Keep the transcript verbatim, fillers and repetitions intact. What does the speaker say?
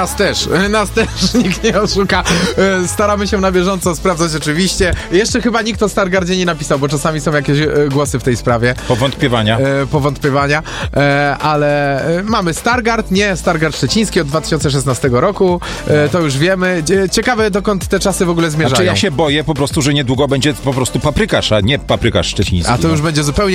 nas też, nas też nikt nie oszuka. Staramy się na bieżąco sprawdzać oczywiście. Jeszcze chyba nikt o Stargardzie nie napisał, bo czasami są jakieś głosy w tej sprawie. Powątpiewania. Powątpiewania, ale mamy Stargard, nie Stargard Szczeciński od dwa tysiące szesnastego roku, to już wiemy. Ciekawe, dokąd te czasy w ogóle zmierzają. Znaczy ja się boję po prostu, że niedługo będzie po prostu paprykarz, a nie paprykarz szczeciński. A to już będzie zupełnie